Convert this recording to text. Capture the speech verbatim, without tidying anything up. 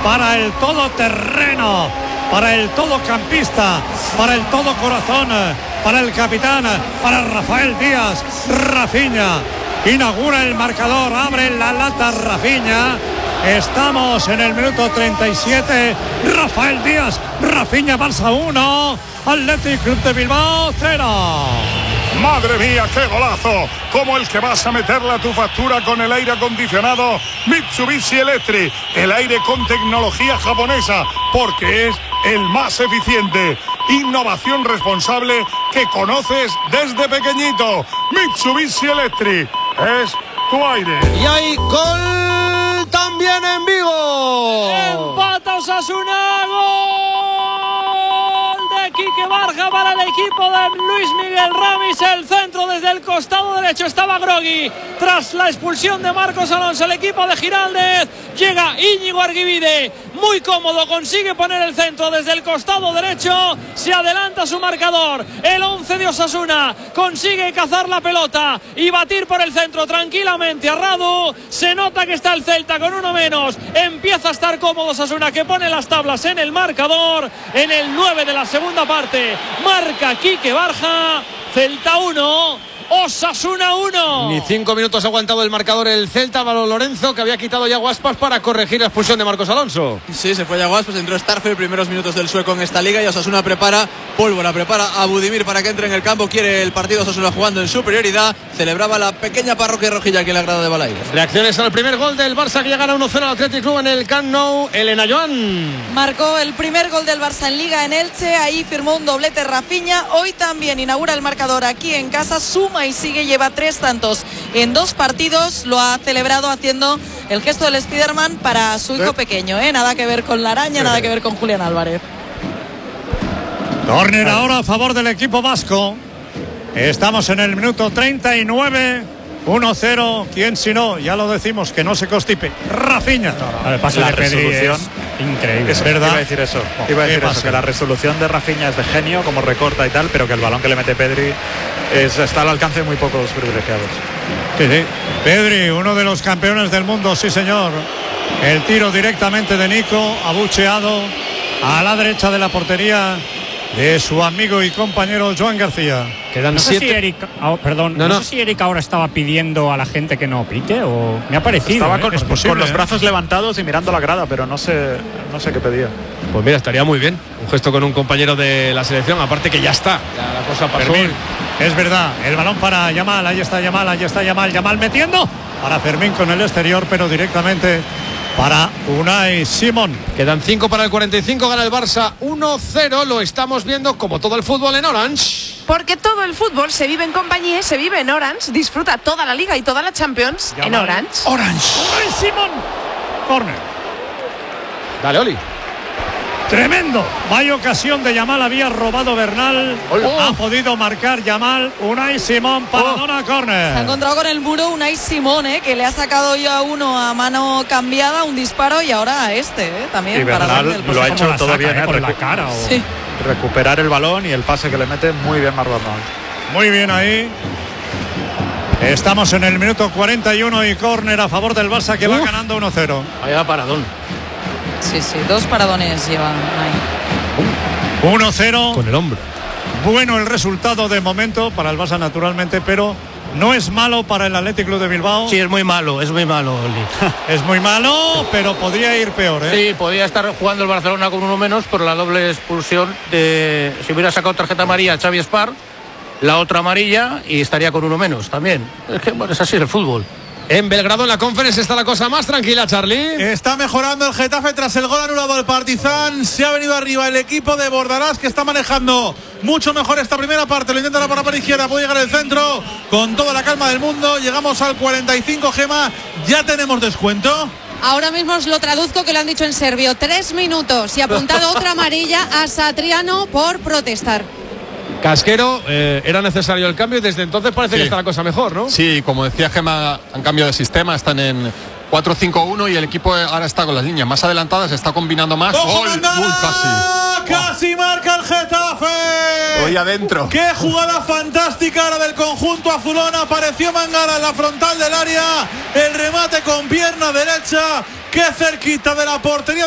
para el todoterreno, para el todocampista, para el todo corazón, para el capitán, para Rafael Díaz. Rafinha inaugura el marcador, abre la lata Rafinha. Estamos en el minuto treinta y siete. Rafael Díaz, Rafinha, Barça uno, Athletic Club de Bilbao cero. Madre mía, qué golazo, como el que vas a meterle a tu factura con el aire acondicionado Mitsubishi Electric, el aire con tecnología japonesa, porque es el más eficiente. Innovación responsable que conoces desde pequeñito. Mitsubishi Electric es tu aire. Y hay gol también en Vigo. Empata Osasuna, gol de Quique Barja para el equipo de Luis Miguel Ramis. El centro desde el costado derecho estaba groggy. Tras la expulsión de Marcos Alonso, el equipo de Giraldez, llega Íñigo Arguibide, muy cómodo, consigue poner el centro desde el costado derecho, se adelanta su marcador. El once de Osasuna consigue cazar la pelota y batir por el centro tranquilamente a Radu. Se nota que está el Celta con uno menos, empieza a estar cómodo Osasuna, que pone las tablas en el marcador. En el nueve de la segunda parte marca Quique Barja. Celta uno, Osasuna uno. Ni cinco minutos ha aguantado el marcador el Celta. Álvaro Lorenzo, que había quitado ya Guaspas para corregir la expulsión de Marcos Alonso. Sí, se fue ya Guaspas, entró Starfel, primeros minutos del sueco en esta liga, y Osasuna prepara pólvora, prepara a Budimir para que entre en el campo. Quiere el partido Osasuna jugando en superioridad. Celebraba la pequeña parroquia rojilla aquí en la grada de Balaídos. Reacciones al primer gol del Barça, que ya gana uno cero al Athletic Club en el Camp Nou. Elena Joan marcó el primer gol del Barça en Liga en Elche. Ahí firmó un doblete Rafinha. Hoy también inaugura el marcador aquí en casa. Suma y sigue, lleva tres tantos en dos partidos. Lo ha celebrado haciendo el gesto del Spiderman para su hijo pequeño, ¿eh? Nada que ver con la araña, nada que ver con Julián Álvarez. Córner ahora a favor del equipo vasco. Estamos en el minuto treinta y nueve. uno cero. ¿Quién si no? Ya lo decimos, que no se constipe. Rafinha. No, no. El paso de Pedri es increíble. Es verdad. Iba a decir eso. Iba a decir eso, que la resolución de Rafinha es de genio, como recorta y tal, pero que el balón que le mete Pedri es, está al alcance de muy pocos privilegiados. Sí, sí. Pedri, uno de los campeones del mundo, sí señor. El tiro directamente de Nico, abucheado a la derecha de la portería de su amigo y compañero Joan García. Quedan no siete. sé si Eric, oh, perdón, no, no, no. sé si Eric ahora estaba pidiendo a la gente que no pite, o me ha parecido. Estaba ¿eh? con, Es con posible, los ¿eh? brazos levantados y mirando la grada, pero no sé, no sé qué pedía. Pues mira, estaría muy bien un gesto con un compañero de la selección, aparte que ya está, ya la cosa pasó. Fermín, es verdad, el balón para Yamal, ahí está Yamal, ahí está Yamal, Yamal metiendo para Fermín con el exterior, pero directamente para Unai Simón. Quedan cinco para el cuarenta y cinco, gana el Barça uno cero. Lo estamos viendo como todo el fútbol en Orange. Porque todo el fútbol se vive en compañía, se vive en Orange. Disfruta toda la Liga y toda la Champions Yamal. en Orange. Orange. Unai Simón. Corner. Dale, Oli. Tremendo. Vaya ocasión de Yamal, había robado Bernal. Oh. Ha podido marcar Yamal. Unai Simón para oh. Dona Corner. Se ha encontrado con el muro Unai Simón, ¿eh? Que le ha sacado ya uno a mano cambiada, un disparo, y ahora a este, ¿eh? También. Y para Bernal lo ha hecho todo saca, bien, ¿eh? ¿eh? Por Recu- la cara. O... Sí. Recuperar el balón y el pase que le mete muy bien Marwan. Muy bien ahí. Estamos en el minuto cuarenta y uno y córner a favor del Barça, que Uf. va ganando uno cero. Vaya paradón. Sí, sí, dos paradones llevan ahí. uno cero. Con el hombro. Bueno el resultado de momento para el Barça, naturalmente, pero no es malo para el Athletic Club de Bilbao. Sí, es muy malo, es muy malo, Oli. Es muy malo, pero podría ir peor, ¿eh? Sí, podría estar jugando el Barcelona con uno menos por la doble expulsión de... Si hubiera sacado tarjeta amarilla a Xavi Espar, la otra amarilla, y estaría con uno menos también. Es que, bueno, es así el fútbol. En Belgrado, en la Conference, está la cosa más tranquila, Charlie. Está mejorando el Getafe tras el gol anulado al Partizan. Se ha venido arriba el equipo de Bordalás, que está manejando mucho mejor esta primera parte. Lo intenta por la parte izquierda, puede llegar al centro con toda la calma del mundo. Llegamos al cuarenta y cinco, Gema. Ya tenemos descuento. Ahora mismo os lo traduzco, que lo han dicho en serbio. Tres minutos y apuntado otra amarilla a Satriano por protestar. Casquero, eh, era necesario el cambio y desde entonces parece sí. que está la cosa mejor, ¿no? Sí, como decía Gemma, han cambiado de sistema, están en cuatro cinco uno y el equipo ahora está con las líneas más adelantadas, está combinando más. ¡Gol! ¡Uy, casi! ¡Casi marca el Getafe! Hoy adentro. ¡Qué jugada fantástica la del conjunto azulona! Apareció Mangala en la frontal del área, el remate con pierna derecha, ¡qué cerquita de la portería!